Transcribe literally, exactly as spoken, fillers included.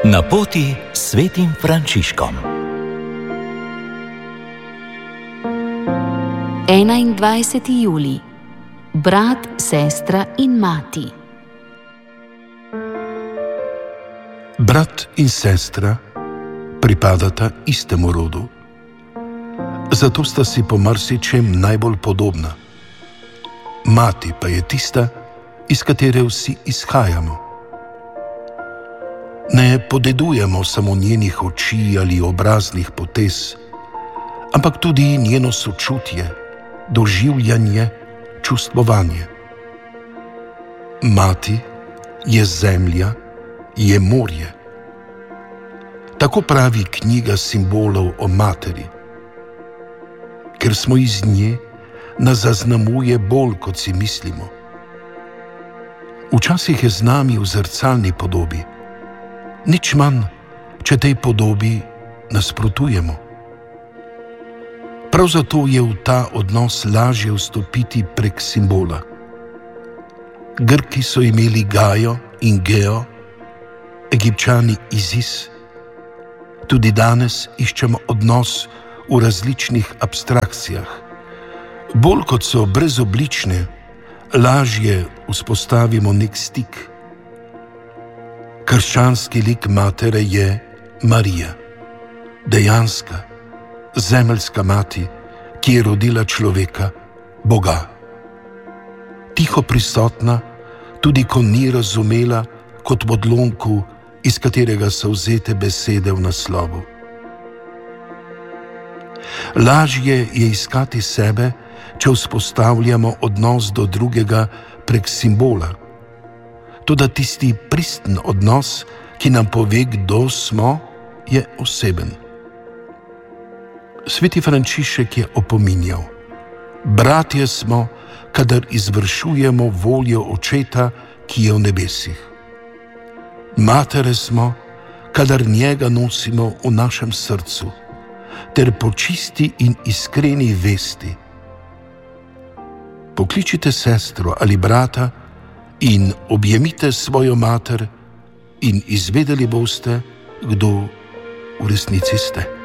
Na poti s svetim Frančiškom. enaindvajseti julij. Brat, sestra in mati. Brat in sestra pripadata istemu rodu, zato sta si po marsičem najbolj podobna. Mati pa je tista, iz katere vsi izhajamo. Ne podedujemo samo njenih oči ali obraznih potez, ampak tudi njeno sočutje, doživljanje, čustvovanje. Mati je zemlja, je morje. Tako pravi knjiga simbolov o materi. Ker smo iz nje, nas zaznamuje bolj, kot si mislimo. Včasih je z nami v zrcalni podobi, nič manj, če tej podobi nasprotujemo. Prav zato je v ta odnos lažje vstopiti prek simbola. Grki so imeli Gajo in Geo, Egipčani Izis. Tudi danes iščemo odnos v različnih abstrakcijah. Bolj kot so brezoblične, lažje vzpostavimo nek stik. Krščanski lik matere je Marija, dejanska, zemeljska mati, ki je rodila človeka, Boga. Tiho prisotna, tudi ko ni razumela, kot v odlomku, iz katerega so vzete besede v naslovu. Lažje je iskati sebe, če vzpostavljamo odnos do drugega prek simbola. Toda tisti pristen odnos, ki nam pove, kdo smo, je oseben. Sveti Frančišek je opominjal: bratje smo, kadar izvršujemo voljo Očeta, ki je v nebesih. Matere smo, kadar njega nosimo v našem srcu, ter po čisti in iskreni vesti. Pokličite sestro ali brata in objemite svojo mater in izvedeli boste, kdo v resnici ste.